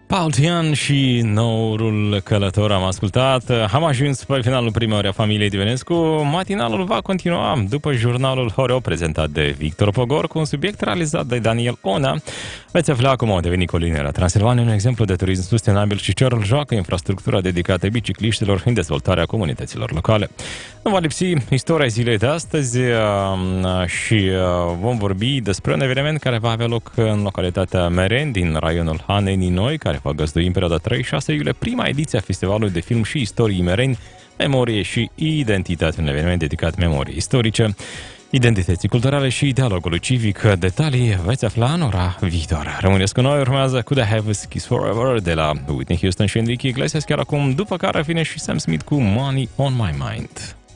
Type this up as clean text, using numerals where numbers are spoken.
Paul Tian și Noul Călător am ascultat. Am ajuns pe finalul primei ore a familiei Divenescu. Matinalul va continua după jurnalul Horeo prezentat de Victor Pogor cu un subiect realizat de Daniel Ona. Veți afla cum au devenit colinele la Transilvania un exemplu de turism sustenabil și ce rol joacă infrastructura dedicată bicicliștilor în dezvoltarea comunităților locale. Nu va lipsi istoria zilei de astăzi și vom vorbi despre un eveniment care va avea loc în localitatea Meren din raionul Hanei Ninoi, care va găzdui în perioada 3-6 iulie prima ediție a Festivalului de Film și Istorii Mereni, Memorie și Identitate, un eveniment dedicat memoriei istorice, identității culturale și dialogului civic. Detalii veți afla în ora viitoare. Rămâneți cu noi, urmează Could I Have a Kiss Forever de la Whitney Houston și Enrique Iglesias chiar acum, după care vine și Sam Smith cu Money on My Mind.